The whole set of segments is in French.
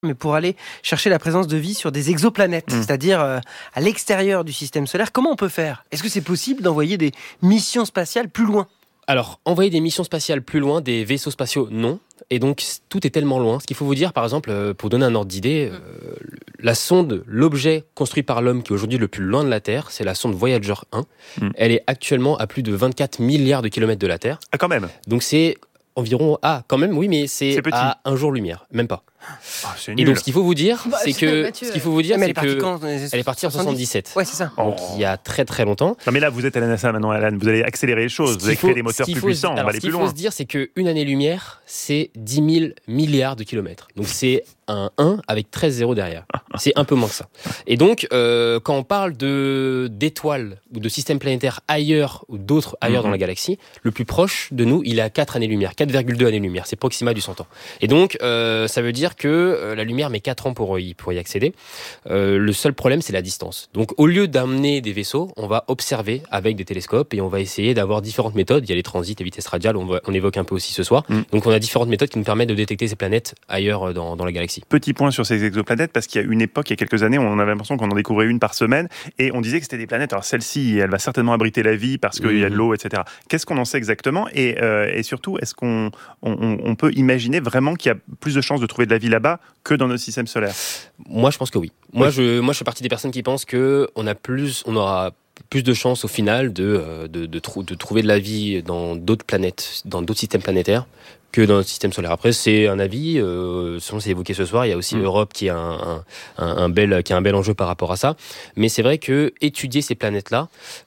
mais pour aller chercher la présence de vie sur des exoplanètes, c'est-à-dire à l'extérieur du système solaire. Comment on peut faire ? Est-ce que c'est possible d'envoyer des missions spatiales plus loin ? Alors, envoyer des missions spatiales plus loin, des vaisseaux spatiaux, non. Et donc, tout est tellement loin. Ce qu'il faut vous dire, par exemple, pour donner un ordre d'idée, la sonde, l'objet construit par l'homme qui est aujourd'hui le plus loin de la Terre, c'est la sonde Voyager 1. Elle est actuellement à plus de 24 milliards de kilomètres de la Terre. Ah, quand même. Donc, c'est environ... Ah, quand même, oui, mais c'est à un jour-lumière, même pas. Ah, c'est Et nul. donc, ce qu'il faut vous dire, c'est que... Elle est partie quand ? Elle est partie en 77. Ouais, c'est ça. Donc, il y a très très longtemps. Non, mais là, vous êtes à la NASA maintenant, Alan. Vous allez accélérer les choses. Vous allez créer des moteurs plus puissants. On va aller plus loin. Ce qu'il faut se dire, c'est qu'une année-lumière, c'est 10 000 milliards de kilomètres. Donc, c'est un 1 avec 13 zéros derrière. C'est un peu moins que ça. Et donc, quand on parle d'étoiles ou de systèmes planétaires ailleurs ou d'autres ailleurs dans la galaxie, le plus proche de nous, il est à 4 années-lumière, 4,2 années-lumière. C'est Proxima du Centaure. Et donc, ça veut dire que la lumière met 4 ans pour y accéder. Le seul problème, c'est la distance. Donc, au lieu d'amener des vaisseaux, on va observer avec des télescopes et on va essayer d'avoir différentes méthodes. Il y a les transits, les vitesses radiales, on évoque un peu aussi ce soir. Donc, on a différentes méthodes qui nous permettent de détecter ces planètes ailleurs dans la galaxie. Petit point sur ces exoplanètes, parce qu'il y a une époque, il y a quelques années, on avait l'impression qu'on en découvrait une par semaine, et on disait que c'était des planètes. Alors celle-ci, elle va certainement abriter la vie parce qu'il y a de l'eau, etc. Qu'est-ce qu'on en sait exactement ? Et surtout, est-ce qu'on peut imaginer vraiment qu'il y a plus de chances de trouver de la vie là-bas que dans notre système solaire ? Moi, je pense que oui. Moi, je fais partie des personnes qui pensent qu'on aura plus de chances au final de trouver de la vie dans d'autres planètes, dans d'autres systèmes planétaires, que dans notre système solaire. Après, c'est un avis, c'est évoqué ce soir, il y a aussi Europe qui a un bel enjeu par rapport à ça. Mais c'est vrai que étudier ces planètes-là,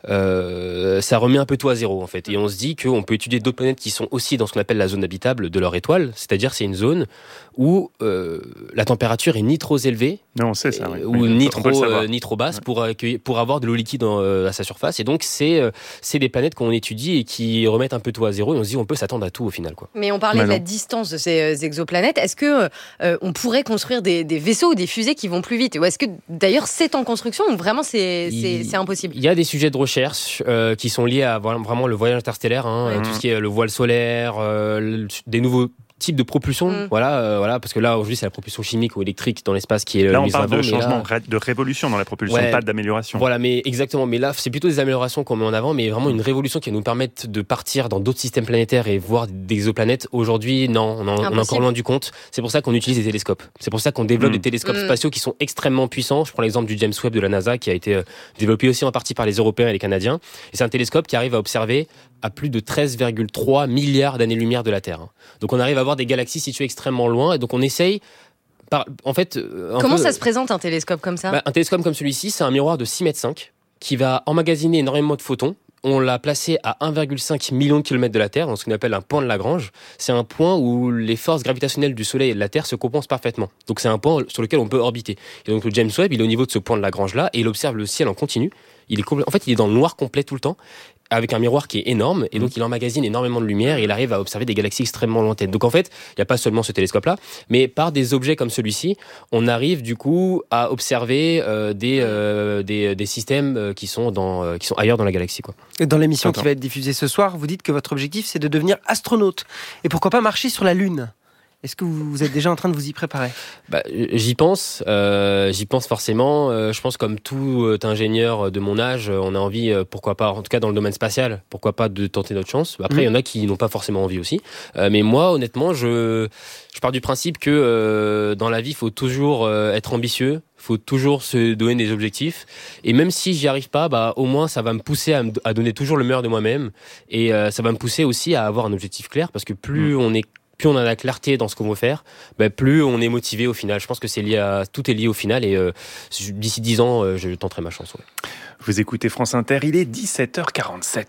ça remet un peu tout à zéro, en fait. Et on se dit qu'on peut étudier d'autres planètes qui sont aussi dans ce qu'on appelle la zone habitable de leur étoile, c'est-à-dire c'est une zone où la température est ni trop élevée, non, on sait ça, oui. ou ni trop basse pour avoir de l'eau liquide à sa surface. Et donc, c'est des planètes qu'on étudie et qui remettent un peu tout à zéro. Et on se dit, on peut s'attendre à tout au final, quoi. Mais on parlait de la distance de ces exoplanètes. Est-ce que on pourrait construire des vaisseaux ou des fusées qui vont plus vite ? Ou est-ce que d'ailleurs c'est en construction ou vraiment c'est impossible ? Il y a des sujets de recherche qui sont liés à vraiment le voyage interstellaire, tout ce qui est le voile solaire, des nouveaux type de propulsion, voilà, parce que là aujourd'hui c'est la propulsion chimique ou électrique dans l'espace qui est là on parle de changement, de révolution dans la propulsion, pas d'amélioration. Voilà, mais exactement. Mais là c'est plutôt des améliorations qu'on met en avant, mais vraiment une révolution qui va nous permettre de partir dans d'autres systèmes planétaires et voir des exoplanètes. Aujourd'hui, non, on est encore loin du compte. C'est pour ça qu'on utilise des télescopes. C'est pour ça qu'on développe des télescopes spatiaux qui sont extrêmement puissants. Je prends l'exemple du James Webb de la NASA qui a été développé aussi en partie par les Européens et les Canadiens. Et c'est un télescope qui arrive à observer à plus de 13,3 milliards d'années-lumière de la Terre. Donc on arrive à voir des galaxies situées extrêmement loin, et donc on essaye... Comment ça se présente un télescope comme ça ? Un télescope comme celui-ci, c'est un miroir de 6,5 mètres qui va emmagasiner énormément de photons. On l'a placé à 1,5 million de kilomètres de la Terre, dans ce qu'on appelle un point de Lagrange. C'est un point où les forces gravitationnelles du Soleil et de la Terre se compensent parfaitement. Donc c'est un point sur lequel on peut orbiter. Et donc le James Webb, il est au niveau de ce point de Lagrange-là, et il observe le ciel en continu. Il est dans le noir complet tout le temps, avec un miroir qui est énorme, et donc il emmagasine énormément de lumière, et il arrive à observer des galaxies extrêmement lointaines. Donc en fait, il n'y a pas seulement ce télescope-là, mais par des objets comme celui-ci, on arrive du coup à observer des systèmes qui sont ailleurs dans la galaxie, quoi. Dans l'émission qui va être diffusée ce soir, vous dites que votre objectif c'est de devenir astronaute. Et pourquoi pas marcher sur la Lune ? Est-ce que vous êtes déjà en train de vous y préparer ? J'y pense forcément. Je pense comme tout ingénieur de mon âge, on a envie, pourquoi pas, en tout cas dans le domaine spatial, pourquoi pas de tenter notre chance. Après, il y en a qui n'ont pas forcément envie aussi. Mais moi, honnêtement, je pars du principe que dans la vie, il faut toujours être ambitieux. Il faut toujours se donner des objectifs. Et même si j'y arrive pas, au moins ça va me pousser à donner toujours le meilleur de moi-même. Et ça va me pousser aussi à avoir un objectif clair, parce que plus on a la clarté dans ce qu'on veut faire, plus on est motivé au final. Je pense que tout est lié au final, et d'ici 10 ans, je tenterai ma chance. Ouais. Vous écoutez France Inter, il est 17h47.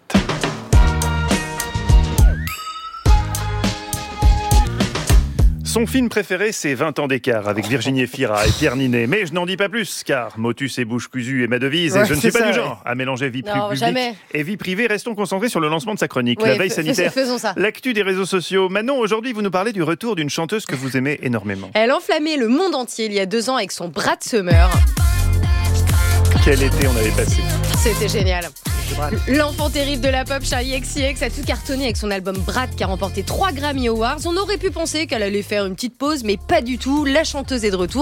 Son film préféré, c'est 20 ans d'écart avec Virginie Efira et Pierre Ninet. Mais je n'en dis pas plus, car motus et bouche cousue est ma devise, et je ne suis pas du genre à mélanger vie publique et vie privée. Restons concentrés sur le lancement de sa chronique, la veille sanitaire, l'actu des réseaux sociaux. Manon, aujourd'hui, vous nous parlez du retour d'une chanteuse que vous aimez énormément. Elle enflammait le monde entier il y a 2 ans avec son Brad Summer. Quel été on avait passé. C'était génial. L'enfant terrible de la pop, Charli XCX, a tout cartonné avec son album Brad qui a remporté 3 Grammy Awards. On aurait pu penser qu'elle allait faire une petite pause, mais pas du tout. La chanteuse est de retour.